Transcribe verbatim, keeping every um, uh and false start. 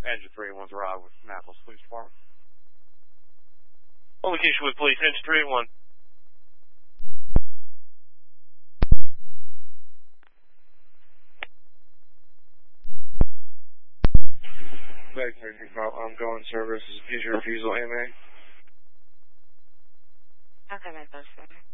Engine three one's Rob with Annapolis Police Department. On location with police, engine three one. Back about ongoing service, future refusal, A M A. Okay, my best friend.